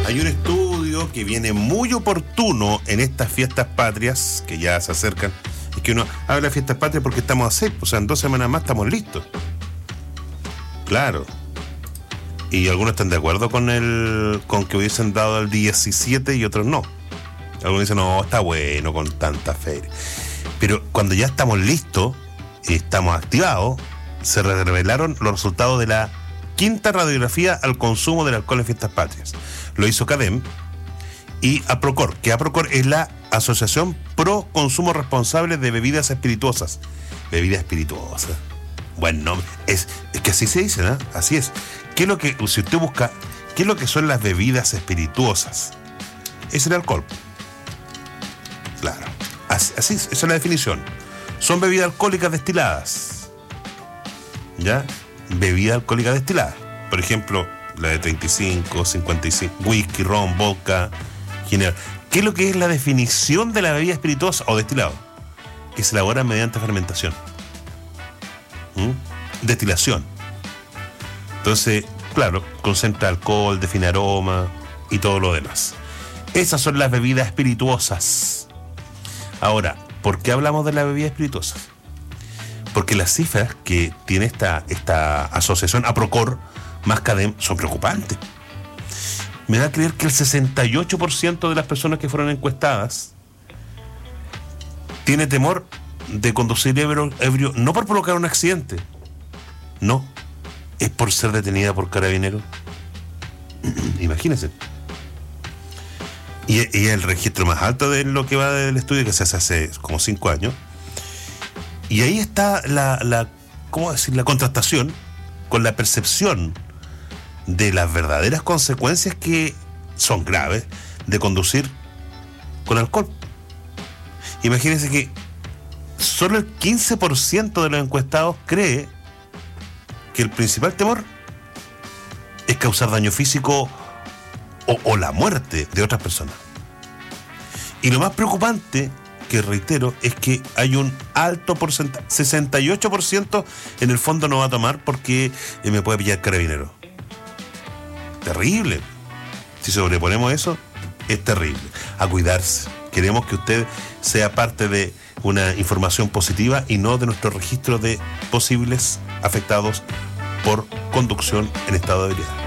Hay un estudio que viene muy oportuno en estas fiestas patrias que ya se acercan. Es que uno habla de fiestas patrias porque estamos a 6, o sea, en 2 semanas más estamos listos. Claro. Y algunos están de acuerdo con que hubiesen dado el 17 y otros no. Algunos dicen, no, está bueno con tanta feria. Pero cuando ya estamos listos y estamos activados, se revelaron los resultados de la 5ª radiografía al consumo del alcohol en fiestas patrias. Lo hizo CADEM y APROCOR, que APROCOR es la Asociación Pro Consumo Responsable de Bebidas Espirituosas. Bebidas espirituosas. Bueno, es que así se dice, ¿no? Así es. ¿Qué es lo que, si usted busca, qué es lo que son las bebidas espirituosas? Es el alcohol. Claro. Así es, esa es la definición. Son bebidas alcohólicas destiladas. ¿Ya? Bebida alcohólica destilada. Por ejemplo, la de 35, 55, whisky, ron, vodka, ginebra. ¿Qué es lo que es la definición de la bebida espirituosa o destilado? Que se elabora mediante fermentación. Destilación. Entonces, claro, concentra alcohol, define aroma y todo lo demás. Esas son las bebidas espirituosas. Ahora, ¿por qué hablamos de la bebida espirituosa? Porque las cifras que tiene esta asociación APROCOR más CADEM son preocupantes. Me da a creer que el 68% de las personas que fueron encuestadas tiene temor de conducir ebrio, no por provocar un accidente, no, es por ser detenida por carabineros. Imagínense. Y el registro más alto de lo que va del estudio, que se hace como 5 años. Y ahí está ¿cómo decir? La contrastación con la percepción de las verdaderas consecuencias que son graves de conducir con alcohol. Imagínense que solo el 15% de los encuestados cree que el principal temor es causar daño físico o la muerte de otras personas. Y lo más preocupante, que reitero, es que hay un alto porcentaje, 68% en el fondo no va a tomar porque me puede pillar carabinero. Terrible. Si sobreponemos eso, es terrible. A cuidarse. Queremos que usted sea parte de una información positiva y no de nuestro registro de posibles afectados por conducción en estado de ebriedad.